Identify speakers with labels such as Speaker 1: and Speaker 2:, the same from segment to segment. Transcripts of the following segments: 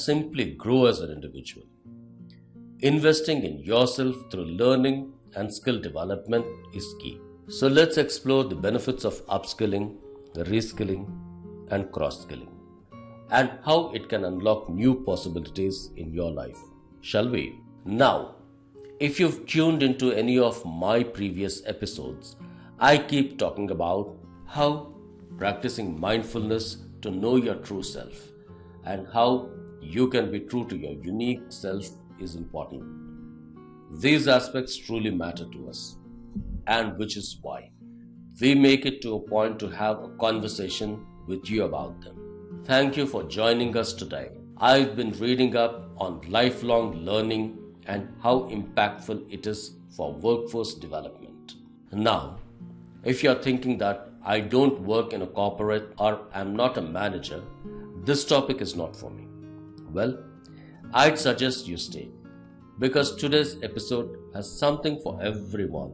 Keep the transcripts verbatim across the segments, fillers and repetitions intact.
Speaker 1: simply grow as an individual. Investing in yourself through learning and skill development is key. So let's explore the benefits of upskilling, reskilling, and cross-skilling, and how it can unlock new possibilities in your life. Shall we? Now, if you've tuned into any of my previous episodes, I keep talking about how practicing mindfulness to know your true self and how you can be true to your unique self is important. These aspects truly matter to us, and which is why we make it to a point to have a conversation with you about them. Thank you for joining us today. I've been reading up on lifelong learning and how impactful it is for workforce development. Now, if you're thinking that I don't work in a corporate or I'm not a manager, this topic is not for me. Well, I'd suggest you stay, because today's episode has something for everyone.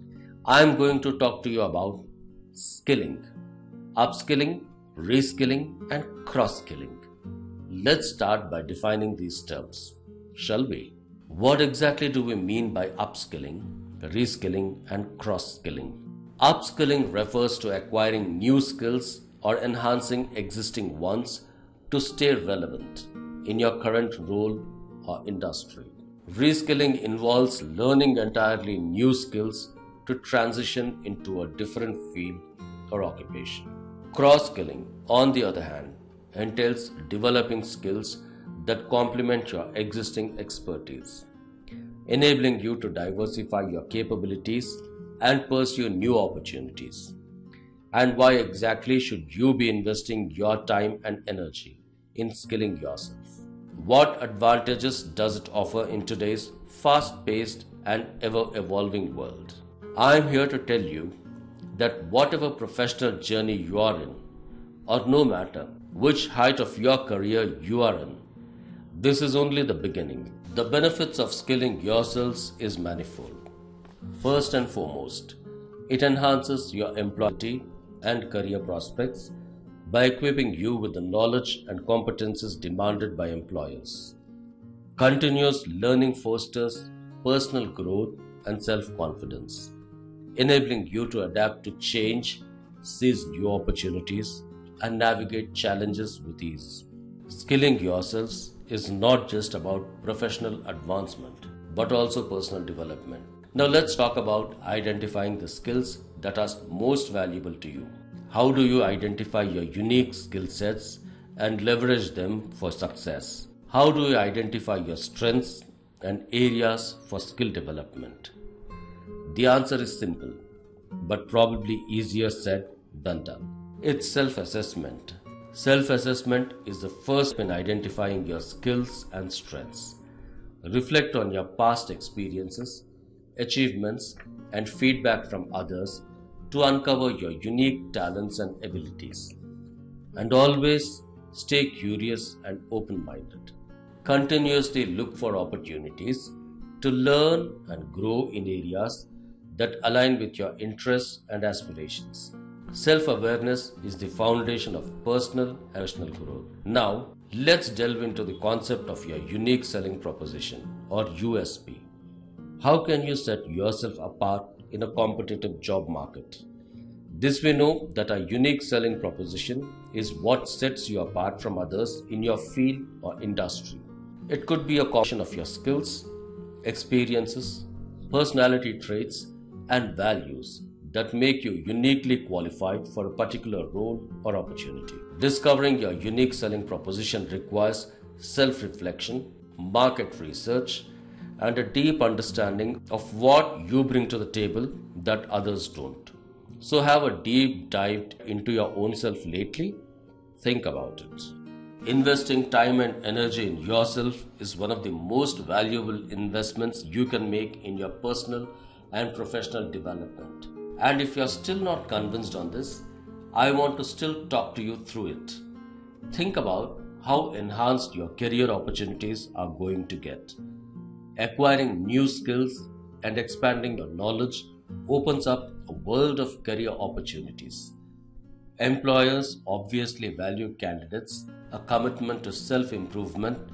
Speaker 1: I'm going to talk to you about skilling, upskilling, reskilling, and cross-skilling. Let's start by defining these terms, shall we? What exactly do we mean by upskilling, reskilling, and cross-skilling? Upskilling refers to acquiring new skills or enhancing existing ones to stay relevant in your current role or industry. Reskilling involves learning entirely new skills to transition into a different field or occupation. Cross-skilling, on the other hand, entails developing skills that complement your existing expertise, enabling you to diversify your capabilities and pursue new opportunities. And why exactly should you be investing your time and energy in skilling yourself? What advantages does it offer in today's fast-paced and ever-evolving world? I am here to tell you that whatever professional journey you are in, or no matter which height of your career you are in, this is only the beginning. The benefits of skilling yourselves is manifold. First and foremost, it enhances your employability and career prospects by equipping you with the knowledge and competences demanded by employers. Continuous learning fosters personal growth and self-confidence, enabling you to adapt to change, seize new opportunities, and navigate challenges with ease. Skilling yourselves is not just about professional advancement, but also personal development. Now let's talk about identifying the skills that are most valuable to you. How do you identify your unique skill sets and leverage them for success? How do you identify your strengths and areas for skill development? The answer is simple, but probably easier said than done. It's self-assessment. Self-assessment is the first step in identifying your skills and strengths. Reflect on your past experiences, achievements, and feedback from others to uncover your unique talents and abilities. And always stay curious and open-minded. Continuously look for opportunities to learn and grow in areas that align with your interests and aspirations. Self-awareness is the foundation of personal and professional growth. Now, let's delve into the concept of your unique selling proposition, or U S P. How can you set yourself apart in a competitive job market? This we know that a unique selling proposition is what sets you apart from others in your field or industry. It could be a combination of your skills, experiences, personality traits, and values that make you uniquely qualified for a particular role or opportunity. Discovering your unique selling proposition requires self-reflection, market research, and a deep understanding of what you bring to the table that others don't. So have a deep dive into your own self lately? Think about it. Investing time and energy in yourself is one of the most valuable investments you can make in your personal and professional development. And if you're still not convinced on this, I want to still talk to you through it. Think about how enhanced your career opportunities are going to get. Acquiring new skills and expanding your knowledge opens up a world of career opportunities. Employers obviously value candidates, a commitment to self-improvement,